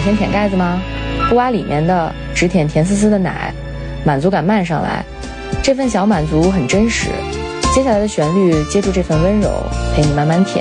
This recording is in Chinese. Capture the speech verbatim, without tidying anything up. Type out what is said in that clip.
先舔盖子吗？不挖里面的，只舔甜丝丝的奶，满足感慢上来。这份小满足很真实。接下来的旋律接住这份温柔，陪你慢慢舔。